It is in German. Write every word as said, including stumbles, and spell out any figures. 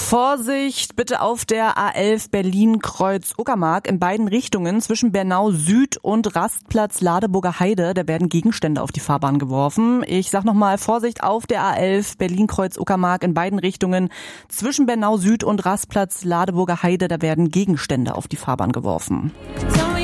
Vorsicht bitte auf der A elf Berlin-Kreuz-Uckermark in beiden Richtungen zwischen Bernau Süd und Rastplatz Ladeburger Heide. Da werden Gegenstände auf die Fahrbahn geworfen. Ich sag nochmal, Vorsicht auf der A elf Berlin-Kreuz-Uckermark in beiden Richtungen zwischen Bernau Süd und Rastplatz Ladeburger Heide. Da werden Gegenstände auf die Fahrbahn geworfen.